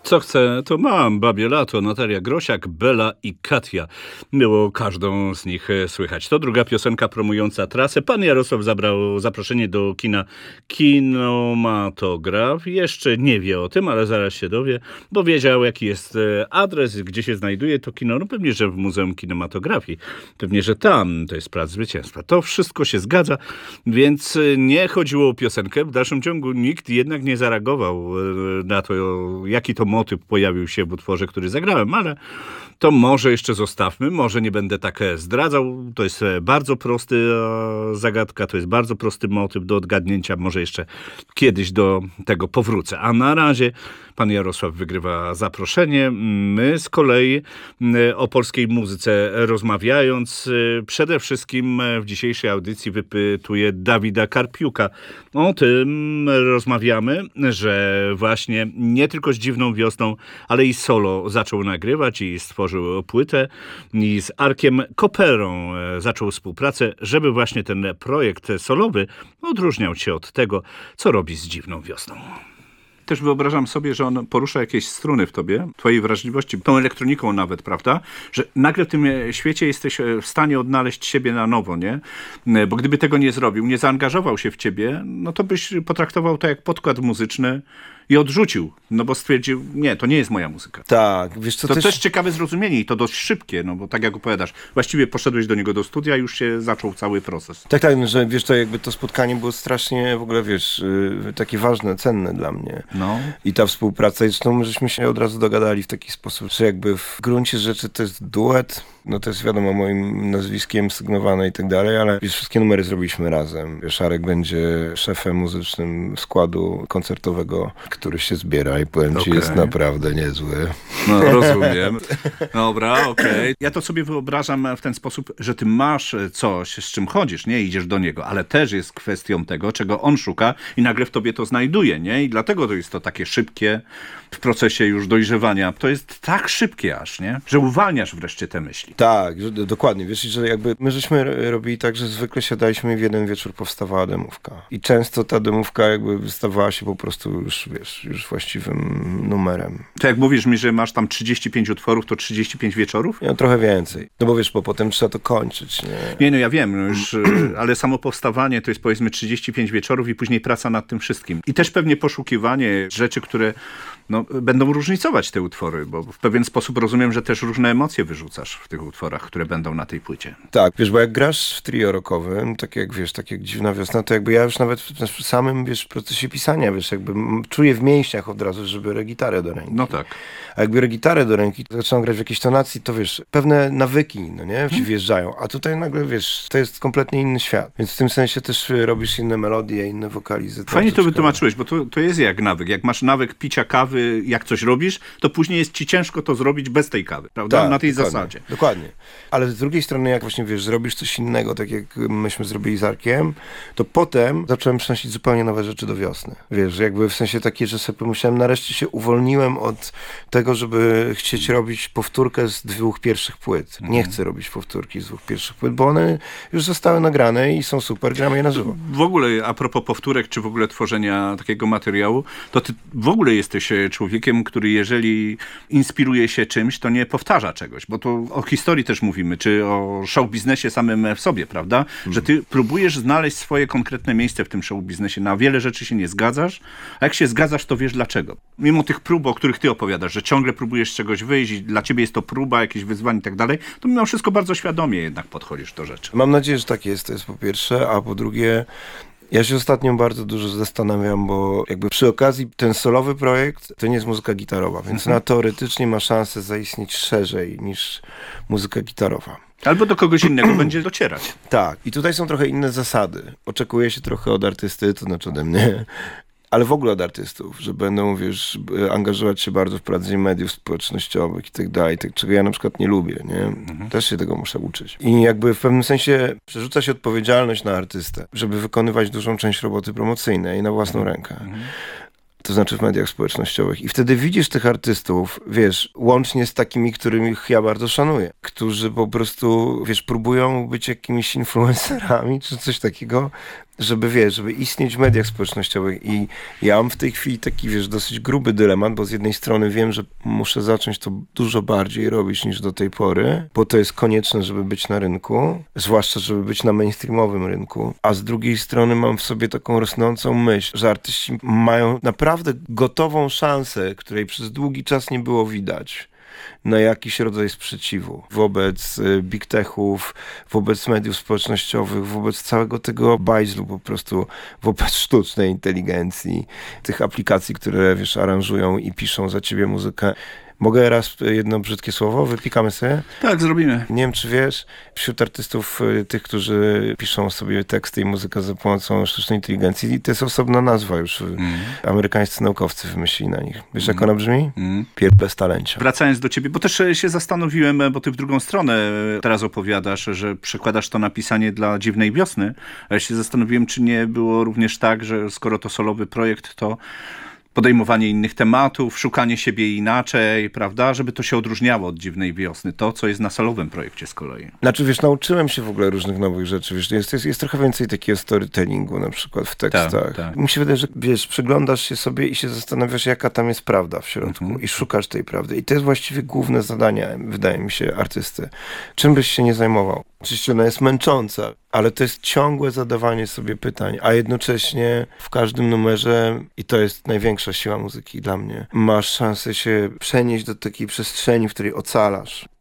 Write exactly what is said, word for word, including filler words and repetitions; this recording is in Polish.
Co chcę, to mam. Babie lato, Natalia Grosiak, Bela i Katia. Było każdą z nich słychać. To druga piosenka promująca trasę. Pan Jarosław zabrał zaproszenie do kina Kinematograf. Jeszcze nie wie o tym, ale zaraz się dowie, bo wiedział, jaki jest adres, gdzie się znajduje to kino. No pewnie, że w Muzeum Kinematografii. Pewnie, że tam. To jest Plac Zwycięstwa. To wszystko się zgadza, więc nie chodziło o piosenkę. W dalszym ciągu nikt jednak nie zareagował na to, jaki to motyw pojawił się w utworze, który zagrałem, ale to może jeszcze zostawmy, może nie będę tak zdradzał. To jest bardzo prosty zagadka, to jest bardzo prosty motyw do odgadnięcia. Może jeszcze kiedyś do tego powrócę. A na razie pan Jarosław wygrywa zaproszenie. My z kolei o polskiej muzyce rozmawiając, przede wszystkim w dzisiejszej audycji wypytuję Dawida Karpiuka. O tym rozmawiamy, że właśnie nie tylko z Dziwną Wiosną, ale i solo zaczął nagrywać i stworzył płytę i z Arkiem Koperą zaczął współpracę, żeby właśnie ten projekt solowy odróżniał się od tego, co robi z Dziwną Wiosną. Też wyobrażam sobie, że on porusza jakieś struny w tobie, twojej wrażliwości, tą elektroniką nawet, prawda? Że nagle w tym świecie jesteś w stanie odnaleźć siebie na nowo, nie? Bo gdyby tego nie zrobił, nie zaangażował się w ciebie, no to byś potraktował to jak podkład muzyczny i odrzucił, no bo stwierdził, nie, to nie jest moja muzyka. Tak, wiesz co, to też... też ciekawe zrozumienie i to dość szybkie, no bo tak jak opowiadasz, właściwie poszedłeś do niego do studia, już się zaczął cały proces. Tak, tak, no, że wiesz, to jakby to spotkanie było strasznie w ogóle, wiesz, yy, takie ważne, cenne dla mnie. No. I ta współpraca, i zresztą żeśmy się od razu dogadali w taki sposób, że jakby w gruncie rzeczy to jest duet, no to jest wiadomo moim nazwiskiem sygnowane i tak dalej, ale wiesz, wszystkie numery zrobiliśmy razem. Wiesz, Arek będzie szefem muzycznym składu koncertowego, który się zbiera i powiem ci, okay. Jest naprawdę niezły. No, rozumiem. Dobra, okej. Okay. Ja to sobie wyobrażam w ten sposób, że ty masz coś, z czym chodzisz, nie? Idziesz do niego, ale też jest kwestią tego, czego on szuka i nagle w tobie to znajduje, nie? I dlatego to jest to takie szybkie w procesie już dojrzewania. To jest tak szybkie aż, nie? Że uwalniasz wreszcie te myśli. Tak, że, dokładnie. Wiesz, że jakby my żeśmy robili tak, że zwykle siadaliśmy i w jeden wieczór powstawała demówka. I często ta demówka jakby stawała się po prostu już, wiesz, już właściwym numerem. To jak mówisz mi, że masz tam trzydzieści pięć utworów, to trzydzieści pięć wieczorów? No trochę więcej. No bo wiesz, bo potem trzeba to kończyć, nie? Nie, no ja wiem, no już, ale samo powstawanie to jest powiedzmy trzydzieści pięć wieczorów i później praca nad tym wszystkim. I też pewnie poszukiwanie rzeczy, które no, będą różnicować te utwory, bo w pewien sposób rozumiem, że też różne emocje wyrzucasz w tych utworach, które będą na tej płycie. Tak, wiesz, bo jak grasz w trio rockowym, tak jak wiesz, tak jak Dziwna Wiosna, to jakby ja już nawet w samym, wiesz, procesie pisania, wiesz, jakby czuję w mięśniach od razu, że biorę gitarę do ręki. No tak. A jak biorę gitarę do ręki, to zaczynam grać w jakiejś tonacji, to wiesz, pewne nawyki, no nie, ci wjeżdżają, a tutaj nagle, wiesz, to jest kompletnie inny świat. Więc w tym sensie też robisz inne melodie, inne wokalizy. Fajnie to wytłumaczyłeś, bo to, to jest jak nawyk. Jak masz nawyk picia kawy, jak coś robisz, to później jest ci ciężko to zrobić bez tej kawy, prawda? Tak, na tej dokładnie, zasadzie. Dokładnie. Ale z drugiej strony, jak właśnie, wiesz, zrobisz coś innego, tak jak myśmy zrobili z Arkiem, to potem zacząłem przynosić zupełnie nowe rzeczy do wiosny. Wiesz, jakby w sensie takie, że sobie pomyślałem, nareszcie się uwolniłem od tego, żeby chcieć robić powtórkę z dwóch pierwszych płyt. Nie Mhm. chcę robić powtórki z dwóch pierwszych płyt, bo one już zostały nagrane i są super, gramy je na żywo. W ogóle, a propos powtórek, czy w ogóle tworzenia takiego materiału, to ty w ogóle jesteś człowiekiem, który jeżeli inspiruje się czymś, to nie powtarza czegoś, bo to o historii też mówimy, czy o show biznesie samym w sobie, prawda? Mhm. Że ty próbujesz znaleźć swoje konkretne miejsce w tym show biznesie. Na wiele rzeczy się nie zgadzasz, a jak się zgadzasz, to wiesz dlaczego. Mimo tych prób, o których ty opowiadasz, że ciągle próbujesz z czegoś wyjść i dla ciebie jest to próba, jakieś wyzwanie i tak dalej, to mimo wszystko bardzo świadomie jednak podchodzisz do rzeczy. Mam nadzieję, że tak jest, to jest po pierwsze, a po drugie ja się ostatnio bardzo dużo zastanawiam, bo jakby przy okazji ten solowy projekt to nie jest muzyka gitarowa, więc Mhm. ona teoretycznie ma szansę zaistnieć szerzej niż muzyka gitarowa. Albo do kogoś innego będzie docierać. Tak. I tutaj są trochę inne zasady. Oczekuje się trochę od artysty, to znaczy ode mnie, ale w ogóle od artystów, że będą, wiesz, angażować się bardzo w pracę mediów społecznościowych i tak dalej, czego ja na przykład nie lubię, nie? Mhm. Też się tego muszę uczyć. I jakby w pewnym sensie przerzuca się odpowiedzialność na artystę, żeby wykonywać dużą część roboty promocyjnej na własną mhm. rękę. Mhm. To znaczy w mediach społecznościowych. I wtedy widzisz tych artystów, wiesz, łącznie z takimi, których ja bardzo szanuję, którzy po prostu, wiesz, próbują być jakimiś influencerami, czy coś takiego, żeby, wiesz, żeby istnieć w mediach społecznościowych i ja mam w tej chwili taki, wiesz, dosyć gruby dylemat, bo z jednej strony wiem, że muszę zacząć to dużo bardziej robić niż do tej pory, bo to jest konieczne, żeby być na rynku, zwłaszcza, żeby być na mainstreamowym rynku, a z drugiej strony mam w sobie taką rosnącą myśl, że artyści mają naprawdę gotową szansę, której przez długi czas nie było widać, na jakiś rodzaj sprzeciwu wobec big techów, wobec mediów społecznościowych, wobec całego tego bajzlu po prostu, wobec sztucznej inteligencji, tych aplikacji, które, wiesz, aranżują i piszą za ciebie muzykę. Mogę raz jedno brzydkie słowo? Wypikamy sobie? Tak, zrobimy. Nie wiem, czy wiesz, wśród artystów, tych, którzy piszą sobie teksty i muzykę za pomocą sztucznej inteligencji, to jest osobna nazwa już. Mm. Amerykańscy naukowcy wymyślili na nich. Wiesz, jak ona brzmi? Mm. Pier bez talencia. Wracając do ciebie, bo też się zastanowiłem, bo ty w drugą stronę teraz opowiadasz, że przekładasz to napisanie dla Dziwnej Wiosny, ale się zastanowiłem, czy nie było również tak, że skoro to solowy projekt, to podejmowanie innych tematów, szukanie siebie inaczej, prawda, żeby to się odróżniało od Dziwnej Wiosny, to, co jest na solowym projekcie z kolei. Znaczy, wiesz, nauczyłem się w ogóle różnych nowych rzeczy, wiesz, jest, jest, jest trochę więcej takiego storytellingu na przykład w tekstach. Tak, tak. Mi się wydaje, że, wiesz, przyglądasz się sobie i się zastanawiasz, jaka tam jest prawda w środku mhm. i szukasz tej prawdy. I to jest właściwie główne zadanie, wydaje mi się, artysty. Czym byś się nie zajmował? Oczywiście ona jest męcząca, ale to jest ciągłe zadawanie sobie pytań, a jednocześnie w każdym numerze, i to jest największa siła muzyki dla mnie, masz szansę się przenieść do takiej przestrzeni, w której ocalasz.